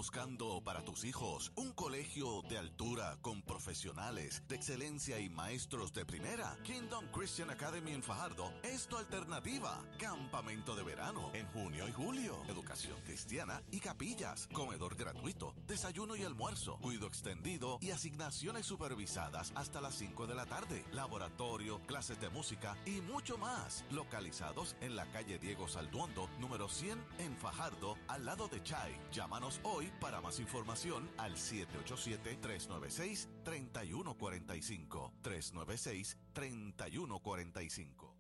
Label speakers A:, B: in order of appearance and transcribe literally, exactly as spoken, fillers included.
A: buscando para tus hijos un colegio de altura con profesionales de excelencia y maestros de primera? Kingdom Christian Academy en Fajardo es tu alternativa. Campamento de verano en junio y julio. Educación cristiana y capillas. Comedor gratuito. Desayuno y almuerzo. Cuido extendido y asignaciones supervisadas hasta las cinco de la tarde. Laboratorio, clases de música y mucho más. Localizados en la calle Diego Salduondo, número cien en Fajardo, al lado de Chai. Llámanos hoy para más información al siete ocho siete, tres nueve seis, tres uno cuatro cinco. tres nueve seis, tres uno cuatro cinco.